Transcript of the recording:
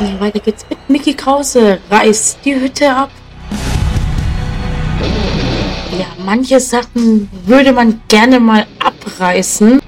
Weiter geht's mit Mickey Krause. Reißt die Hütte ab. Ja, manche Sachen würde man gerne mal abreißen.